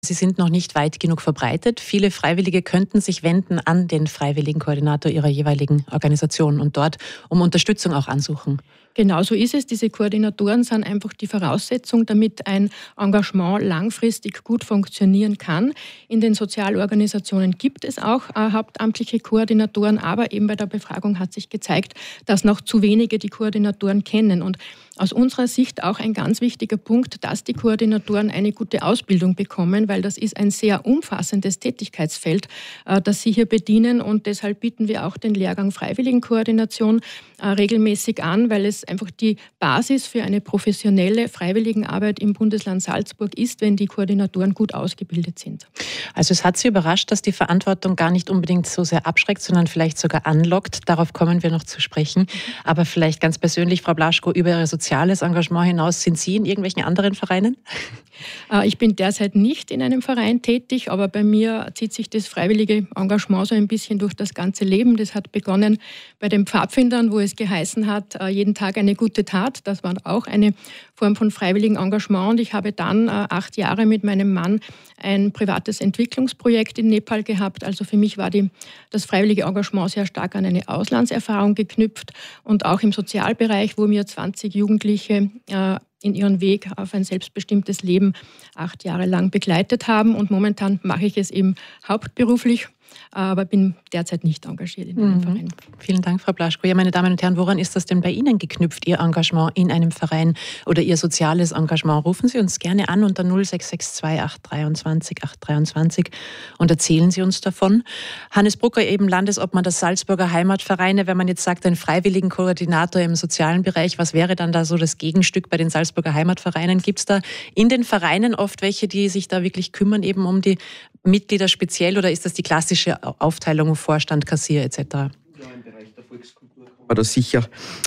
Sie sind noch nicht weit genug verbreitet. Viele Freiwillige könnten sich wenden an den freiwilligen Koordinator ihrer jeweiligen Organisation und dort um Unterstützung auch ansuchen. Genau so ist es. Diese Koordinatoren sind einfach die Voraussetzung, damit ein Engagement langfristig gut funktionieren kann. In den Sozialorganisationen gibt es auch hauptamtliche Koordinatoren, aber eben bei der Befragung hat sich gezeigt, dass noch zu wenige die Koordinatoren kennen. Und aus unserer Sicht auch ein ganz wichtiger Punkt, dass die Koordinatoren eine gute Ausbildung bekommen, weil das ist ein sehr umfassendes Tätigkeitsfeld, das sie hier bedienen. Und deshalb bieten wir auch den Lehrgang Freiwilligenkoordination regelmäßig an, weil es einfach die Basis für eine professionelle Freiwilligenarbeit im Bundesland Salzburg ist, wenn die Koordinatoren gut ausgebildet sind. Also es hat Sie überrascht, dass die Verantwortung gar nicht unbedingt so sehr abschreckt, sondern vielleicht sogar anlockt. Darauf kommen wir noch zu sprechen. Aber vielleicht ganz persönlich, Frau Blaschko, über Ihr soziales Engagement hinaus, sind Sie in irgendwelchen anderen Vereinen? Ich bin derzeit nicht in einem Verein tätig, aber bei mir zieht sich das freiwillige Engagement so ein bisschen durch das ganze Leben. Das hat begonnen bei den Pfadfindern, wo es geheißen hat, jeden Tag eine gute Tat. Das war auch eine Form von freiwilligem Engagement. Und ich habe dann 8 Jahre mit meinem Mann ein privates Entwicklungsprojekt in Nepal gehabt. Also für mich war das freiwillige Engagement sehr stark an eine Auslandserfahrung geknüpft. Und auch im Sozialbereich, wo mir 20 Jugendliche in ihren Weg auf ein selbstbestimmtes Leben 8 Jahre lang begleitet haben. Und momentan mache ich es eben hauptberuflich, aber bin derzeit nicht engagiert in einem Verein. Vielen Dank, Frau Blaschko. Ja, meine Damen und Herren, woran ist das denn bei Ihnen geknüpft, Ihr Engagement in einem Verein oder Ihr soziales Engagement? Rufen Sie uns gerne an unter 0662 823 823 und erzählen Sie uns davon. Hannes Brucker, eben Landesobmann der Salzburger Heimatvereine. Wenn man jetzt sagt, ein freiwilligen Koordinator im sozialen Bereich, was wäre dann da so das Gegenstück bei den Salzburger Heimatvereinen? Gibt es da in den Vereinen oft welche, die sich da wirklich kümmern, eben um die Mitglieder speziell, oder ist das die klassische Aufteilung Vorstand, Kassier etc.? Ja, im Bereich der Volkskultur kann man da sicher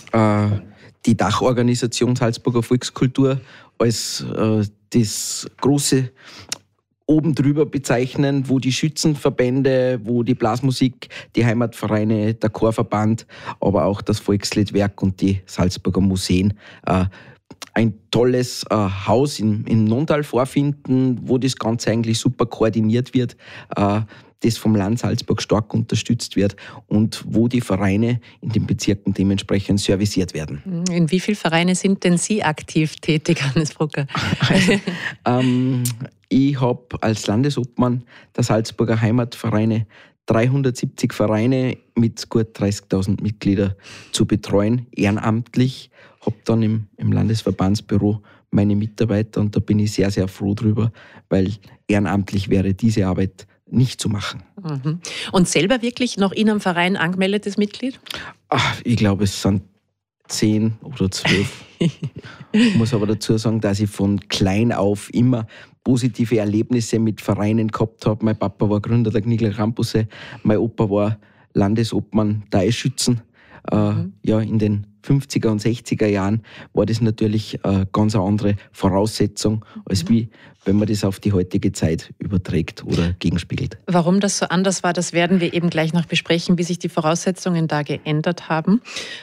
die Dachorganisation Salzburger Volkskultur als das große oben drüber bezeichnen, wo die Schützenverbände, wo die Blasmusik, die Heimatvereine, der Chorverband, aber auch das Volksliedwerk und die Salzburger Museen ein tolles Haus im Nonntal vorfinden, wo das Ganze eigentlich super koordiniert wird, das vom Land Salzburg stark unterstützt wird und wo die Vereine in den Bezirken dementsprechend serviciert werden. In wie vielen Vereine sind denn Sie aktiv tätig, Hannes Brucker? Ich habe als Landesobmann der Salzburger Heimatvereine 370 Vereine mit gut 30.000 Mitgliedern zu betreuen, ehrenamtlich. Habe dann im Landesverbandsbüro meine Mitarbeiter und da bin ich sehr, sehr froh drüber, weil ehrenamtlich wäre diese Arbeit nicht zu machen. Und selber wirklich noch in einem Verein angemeldetes Mitglied? Ich glaube, es sind 10 oder 12. Ich muss aber dazu sagen, dass ich von klein auf immer positive Erlebnisse mit Vereinen gehabt habe. Mein Papa war Gründer der Knigler Campusse, mein Opa war Landesobmann der Eisschützen. Ja, in den 50er und 60er Jahren war das natürlich ganz eine andere Voraussetzung, als wie wenn man das auf die heutige Zeit überträgt oder gegenspiegelt. Warum das so anders war, das werden wir eben gleich noch besprechen, wie sich die Voraussetzungen da geändert haben.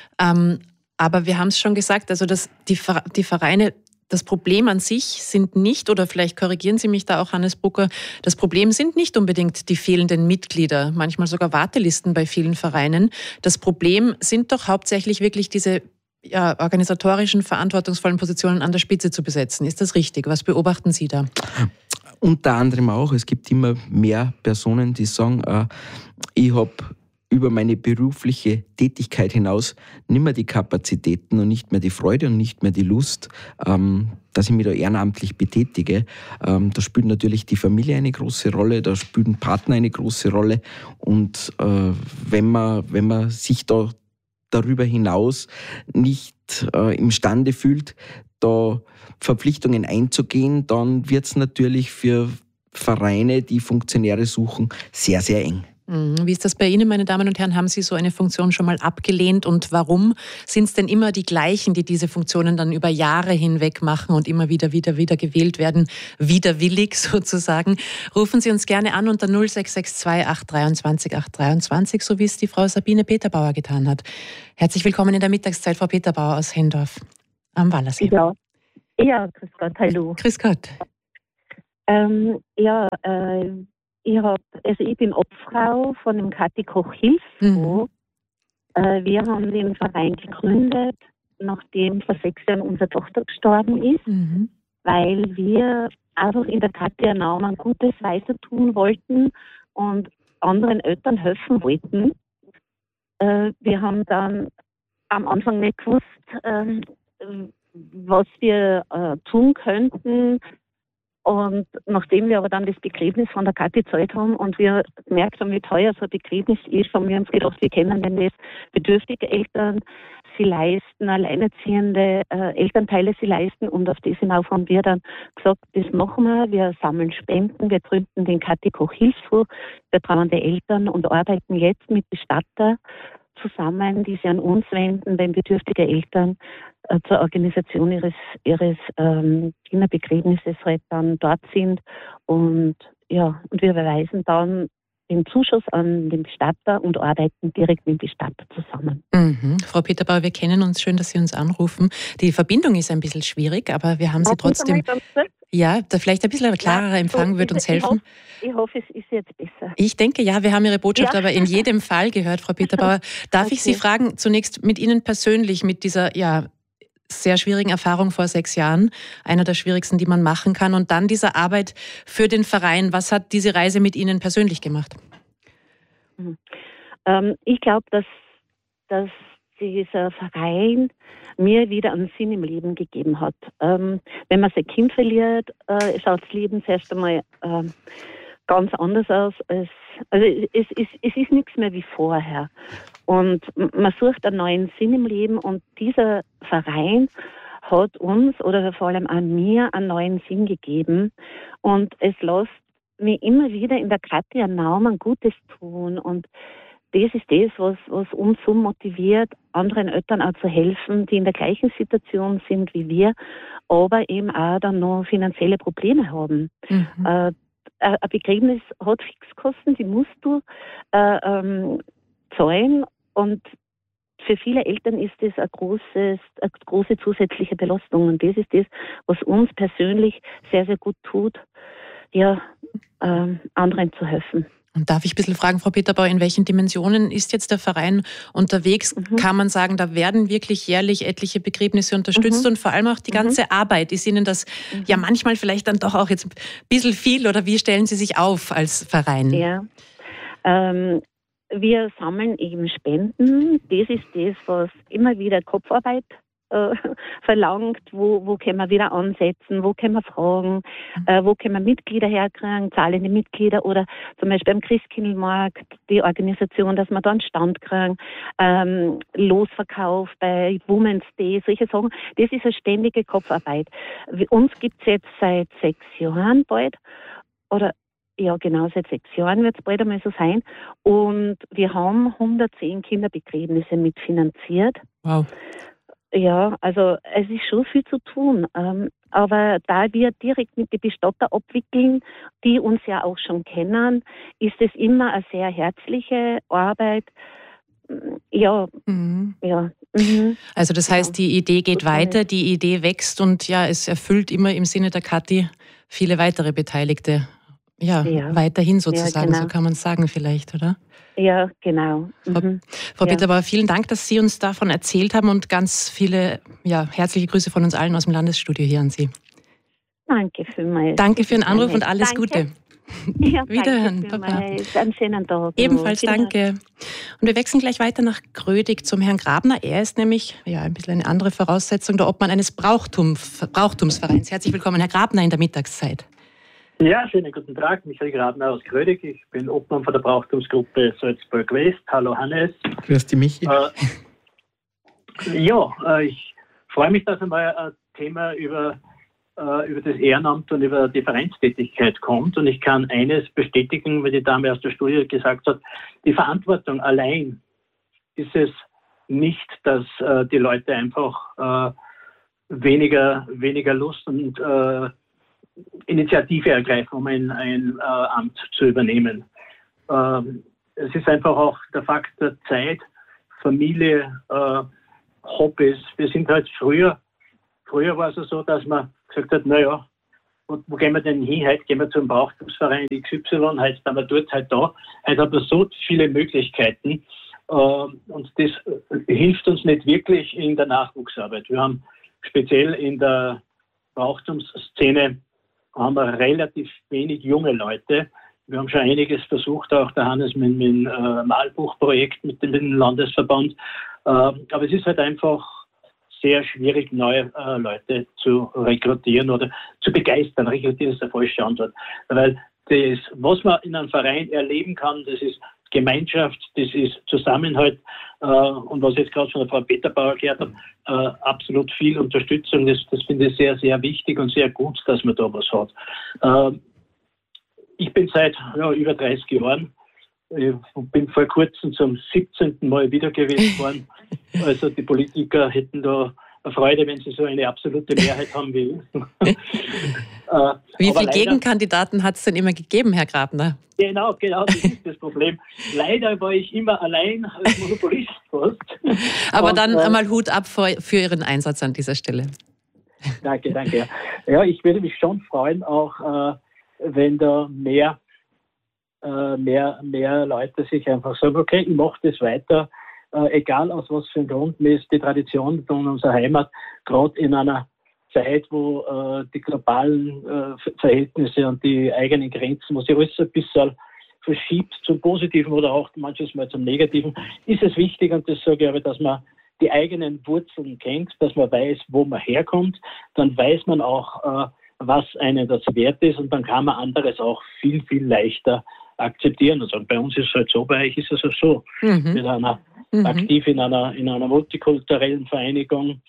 Aber wir haben es schon gesagt, also die Vereine, das Problem an sich sind nicht, oder vielleicht korrigieren Sie mich da auch, Hannes Brucker, das Problem sind nicht unbedingt die fehlenden Mitglieder, manchmal sogar Wartelisten bei vielen Vereinen. Das Problem sind doch hauptsächlich wirklich diese organisatorischen, verantwortungsvollen Positionen an der Spitze zu besetzen. Ist das richtig? Was beobachten Sie da? Unter anderem auch. Es gibt immer mehr Personen, die sagen, ich habe über meine berufliche Tätigkeit hinaus nicht mehr die Kapazitäten und nicht mehr die Freude und nicht mehr die Lust, dass ich mich da ehrenamtlich betätige. Da spielt natürlich die Familie eine große Rolle, da spielen Partner eine große Rolle. Und wenn man sich da darüber hinaus nicht imstande fühlt, da Verpflichtungen einzugehen, dann wird es natürlich für Vereine, die Funktionäre suchen, sehr, sehr eng. Wie ist das bei Ihnen, meine Damen und Herren? Haben Sie so eine Funktion schon mal abgelehnt? Und warum sind es denn immer die gleichen, die diese Funktionen dann über Jahre hinweg machen und immer wieder gewählt werden, widerwillig sozusagen? Rufen Sie uns gerne an unter 0662 823 823, so wie es die Frau Sabine Peterbauer getan hat. Herzlich willkommen in der Mittagszeit, Frau Peterbauer aus Hendorf am Wallersee. Ja, grüß Gott, hallo. Grüß Gott. Ich bin Obfrau von dem Kathi Koch Hilfsfonds. Wir haben den Verein gegründet, nachdem vor 6 Jahren unsere Tochter gestorben ist, weil wir einfach in der Kathi Naumann Gutes weiter tun wollten und anderen Eltern helfen wollten. Wir haben dann am Anfang nicht gewusst, was wir tun könnten. Und nachdem wir aber dann das Begräbnis von der Kathi gezahlt haben und wir gemerkt haben, wie teuer so ein Begräbnis ist, haben wir uns gedacht, wir können denn das bedürftige Eltern sie leisten, alleinerziehende Elternteile sie leisten, und auf das hinauf haben wir dann gesagt, das machen wir sammeln Spenden, wir gründen den Kathi Koch Hilfsfonds, wir trauen die Eltern und arbeiten jetzt mit Bestatter zusammen, die sich an uns wenden, wenn bedürftige Eltern zur Organisation ihres Kinderbegräbnisses halt dann dort sind. Und wir überweisen dann den Zuschuss an den Bestatter und arbeiten direkt mit dem Bestatter zusammen. Frau Peterbauer, wir kennen uns, schön, dass Sie uns anrufen. Die Verbindung ist ein bisschen schwierig, aber wir haben Sie trotzdem... Ja, da vielleicht ein bisschen ein klarerer Empfang wird uns helfen. Ich hoffe, es ist jetzt besser. Ich denke, ja, wir haben Ihre Botschaft aber in jedem Fall gehört, Frau Peterbauer. Darf ich Sie fragen, zunächst mit Ihnen persönlich, mit dieser sehr schwierigen Erfahrung vor 6 Jahren, einer der schwierigsten, die man machen kann, und dann diese Arbeit für den Verein. Was hat diese Reise mit Ihnen persönlich gemacht? Ich glaube, dass dieser Verein mir wieder einen Sinn im Leben gegeben hat. Wenn man sein Kind verliert, schaut das Leben zuerst einmal ganz anders aus. Es ist nichts mehr wie vorher. Und man sucht einen neuen Sinn im Leben, und dieser Verein hat uns oder vor allem an mir einen neuen Sinn gegeben. Und es lässt mich immer wieder in der Kathi Naumann Gutes tun, und das ist das, was uns so motiviert, anderen Eltern auch zu helfen, die in der gleichen Situation sind wie wir, aber eben auch dann noch finanzielle Probleme haben. Ein Begräbnis hat Fixkosten, die musst du zahlen, und für viele Eltern ist das eine große zusätzliche Belastung, und das ist das, was uns persönlich sehr, sehr gut tut, anderen zu helfen. Und darf ich ein bisschen fragen, Frau Peterbauer, in welchen Dimensionen ist jetzt der Verein unterwegs? Kann man sagen, da werden wirklich jährlich etliche Begräbnisse unterstützt und vor allem auch die ganze Arbeit. Ist Ihnen das ja manchmal vielleicht dann doch auch jetzt ein bisschen viel, oder wie stellen Sie sich auf als Verein? Ja, wir sammeln eben Spenden. Das ist das, was immer wieder Kopfarbeit verlangt, wo können wir wieder ansetzen, wo können wir fragen, wo können wir Mitglieder herkriegen, zahlende Mitglieder, oder zum Beispiel am Christkindlmarkt die Organisation, dass wir da einen Stand kriegen, Losverkauf bei Women's Day, solche Sachen. Das ist eine ständige Kopfarbeit. Uns gibt es jetzt seit 6 Jahren bald, oder ja genau, seit 6 Jahren wird es bald einmal so sein, und wir haben 110 Kinderbegräbnisse mitfinanziert. Wow. Ja, also es ist schon viel zu tun, aber da wir direkt mit den Bestatter abwickeln, die uns ja auch schon kennen, ist es immer eine sehr herzliche Arbeit. Also das heißt, die Idee geht weiter, die Idee wächst, und es erfüllt immer im Sinne der Kathi viele weitere Beteiligte. Weiterhin sozusagen, so kann man es sagen vielleicht, oder? Ja, genau. Frau Peterbauer, vielen Dank, dass Sie uns davon erzählt haben, und ganz viele herzliche Grüße von uns allen aus dem Landesstudio hier an Sie. Danke vielmals. Danke für den Anruf und alles Gute. Ja, Wiederhören, Papa. Einen schönen Tag. Ebenfalls, danke. Und wir wechseln gleich weiter nach Grödig zum Herrn Grabner. Er ist nämlich ein bisschen eine andere Voraussetzung, der Obmann eines Brauchtumsvereins. Herzlich willkommen, Herr Grabner, in der Mittagszeit. Ja, schönen guten Tag. Michael Grabner aus Grödig. Ich bin Obmann von der Brauchtumsgruppe Salzburg West. Hallo Hannes. Grüß dich, Michi. Ich freue mich, dass einmal ein Thema über das Ehrenamt und über die Vereinstätigkeit kommt. Und ich kann eines bestätigen, weil die Dame aus der Studie gesagt hat, die Verantwortung allein ist es nicht, dass die Leute einfach weniger Lust und Initiative ergreifen, um ein Amt zu übernehmen. Es ist einfach auch der Fakt der Zeit, Familie, Hobbys. Wir sind halt früher war es so, dass man gesagt hat, wo gehen wir denn hin? Heute gehen wir zum Brauchtumsverein XY, heute sind wir dort, heute da. Heute haben wir so viele Möglichkeiten und das hilft uns nicht wirklich in der Nachwuchsarbeit. Wir haben speziell in der Brauchtumsszene haben wir relativ wenig junge Leute. Wir haben schon einiges versucht, auch der Hannes mit dem Malbuchprojekt, mit dem Landesverband. Aber es ist halt einfach sehr schwierig, neue Leute zu rekrutieren oder zu begeistern. Rekrutieren ist der falsche Antwort. Weil das, was man in einem Verein erleben kann, das ist Gemeinschaft, das ist Zusammenhalt und was ich jetzt gerade von der Frau Peterbauer gehört habe, absolut viel Unterstützung. Das finde ich sehr, sehr wichtig und sehr gut, dass man da was hat. Ich bin seit über 30 Jahren, ich bin vor kurzem zum 17. Mal wiedergewählt worden. Also die Politiker hätten da eine Freude, wenn sie so eine absolute Mehrheit haben wie ich. Wie viele Gegenkandidaten hat es denn immer gegeben, Herr Grabner? Genau, das ist das Problem. Leider war ich immer allein als Monopolist fast. Aber und, dann einmal Hut ab für Ihren Einsatz an dieser Stelle. Danke. Ja, ich würde mich schon freuen, auch wenn da mehr Leute sich einfach sagen, okay, ich mache das weiter, egal aus was für einem Grund. Mir ist die Tradition von unserer Heimat, gerade in einer Zeit, wo die globalen Verhältnisse und die eigenen Grenzen, wo sich alles ein bisschen verschiebt zum Positiven oder auch manches Mal zum Negativen, ist es wichtig, und das sage ich aber, dass man die eigenen Wurzeln kennt, dass man weiß, wo man herkommt, dann weiß man auch, was einem das wert ist, und dann kann man anderes auch viel, viel leichter akzeptieren. Also bei uns ist es halt so, bei euch ist es auch so. Mit einer aktiv in einer multikulturellen Vereinigung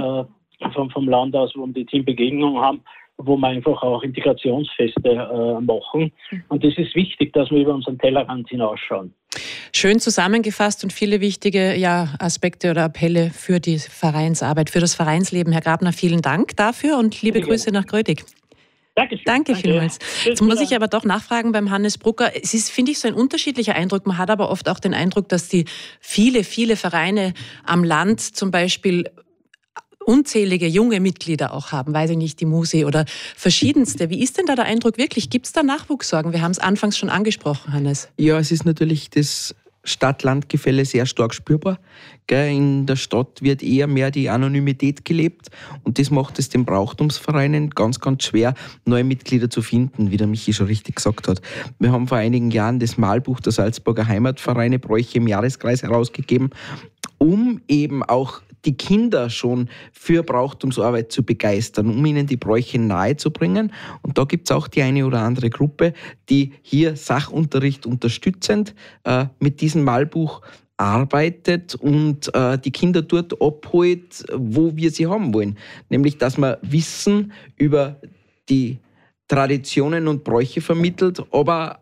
vom Land aus, wo wir die Teambegegnung haben, wo wir einfach auch Integrationsfeste machen. Und das ist wichtig, dass wir über unseren Tellerrand hinausschauen. Schön zusammengefasst und viele wichtige Aspekte oder Appelle für die Vereinsarbeit, für das Vereinsleben. Herr Grabner, vielen Dank dafür und liebe Grüße nach Grödig. Danke vielmals. Jetzt muss ich aber doch nachfragen beim Hannes Brucker. Es ist, finde ich, so ein unterschiedlicher Eindruck. Man hat aber oft auch den Eindruck, dass die viele Vereine am Land zum Beispiel unzählige junge Mitglieder auch haben, weiß ich nicht, die Musi oder verschiedenste. Wie ist denn da der Eindruck wirklich? Gibt es da Nachwuchssorgen? Wir haben es anfangs schon angesprochen, Hannes. Ja, es ist natürlich das Stadt-Land-Gefälle sehr stark spürbar. In der Stadt wird eher mehr die Anonymität gelebt und das macht es den Brauchtumsvereinen ganz, ganz schwer, neue Mitglieder zu finden, wie der Michi schon richtig gesagt hat. Wir haben vor einigen Jahren das Malbuch der Salzburger Heimatvereine Bräuche im Jahreskreis herausgegeben, um eben auch die Kinder schon für Brauchtumsarbeit zu begeistern, um ihnen die Bräuche nahezubringen. Und da gibt es auch die eine oder andere Gruppe, die hier Sachunterricht unterstützend mit diesem Malbuch arbeitet und die Kinder dort abholt, wo wir sie haben wollen. Nämlich, dass man Wissen über die Traditionen und Bräuche vermittelt, aber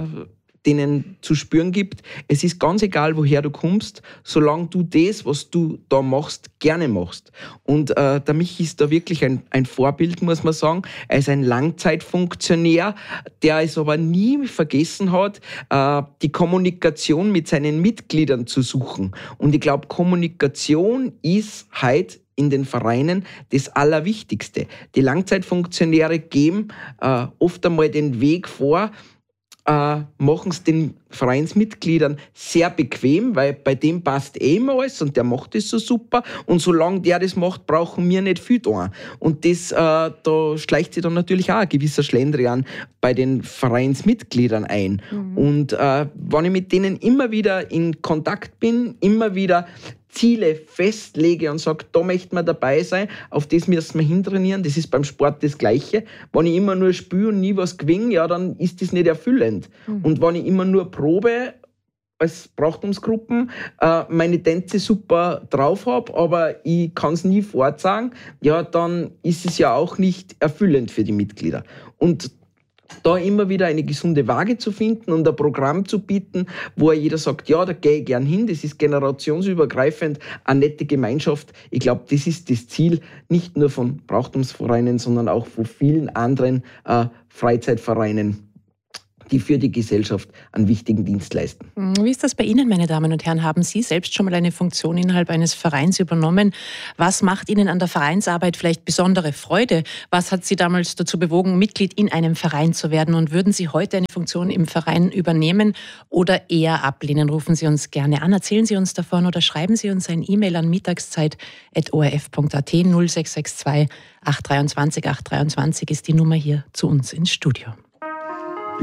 denen zu spüren gibt, es ist ganz egal, woher du kommst, solange du das, was du da machst, gerne machst. Und der Michi ist da wirklich ein Vorbild, muss man sagen. Er ist ein Langzeitfunktionär, der es aber nie vergessen hat, die Kommunikation mit seinen Mitgliedern zu suchen. Und ich glaube, Kommunikation ist heute in den Vereinen das Allerwichtigste. Die Langzeitfunktionäre geben oft einmal den Weg vor, machen es den Vereinsmitgliedern sehr bequem, weil bei dem passt immer alles und der macht das so super, und solange der das macht, brauchen wir nicht viel da. Und das, da schleicht sich dann natürlich auch ein gewisser Schlendrian bei den Vereinsmitgliedern ein. Und wenn ich mit denen immer wieder in Kontakt bin, immer wieder Ziele festlege und sage, da möchten wir dabei sein, auf das müssen wir hintrainieren. Das ist beim Sport das Gleiche. Wenn ich immer nur spiele und nie was gewinne, ja, dann ist das nicht erfüllend. Und wenn ich immer nur probe, als Brauchtumsgruppen, meine Tänze super drauf habe, aber ich kann es nie vorzeigen, ja, dann ist es ja auch nicht erfüllend für die Mitglieder. Und da immer wieder eine gesunde Waage zu finden und ein Programm zu bieten, wo jeder sagt, ja, da gehe ich gern hin, das ist generationsübergreifend eine nette Gemeinschaft. Ich glaube, das ist das Ziel, nicht nur von Brauchtumsvereinen, sondern auch von vielen anderen Freizeitvereinen, die für die Gesellschaft einen wichtigen Dienst leisten. Wie ist das bei Ihnen, meine Damen und Herren? Haben Sie selbst schon mal eine Funktion innerhalb eines Vereins übernommen? Was macht Ihnen an der Vereinsarbeit vielleicht besondere Freude? Was hat Sie damals dazu bewogen, Mitglied in einem Verein zu werden? Und würden Sie heute eine Funktion im Verein übernehmen oder eher ablehnen? Rufen Sie uns gerne an, erzählen Sie uns davon oder schreiben Sie uns ein E-Mail an mittagszeit@orf.at. 0662 823 823 ist die Nummer hier zu uns ins Studio.